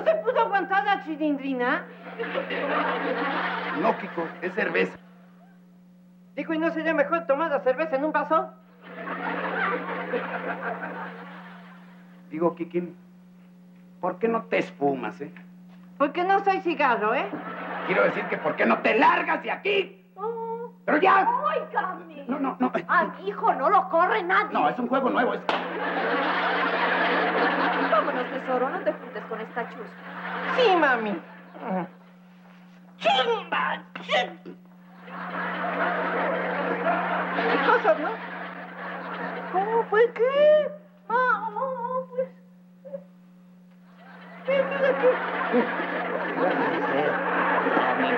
se pudo aguantar la cilindrina? No, Kiko, es cerveza. Digo, ¿y no sería mejor tomar la cerveza en un vaso? Digo, Kikín, ¿por qué no te esfumas, Porque no soy cigarro, ¿eh? Quiero decir que ¿por qué no te largas de aquí? ¡Pero ya! ¡Óigame! No. A mi hijo no lo corre nadie. No, es un juego nuevo. Vámonos, tesoro, no te juntes con esta chusca. Sí, mami. ¡Chimba! ¿Qué cosas, no? ¿Cómo? ¿Pues qué? Pues... Mira que...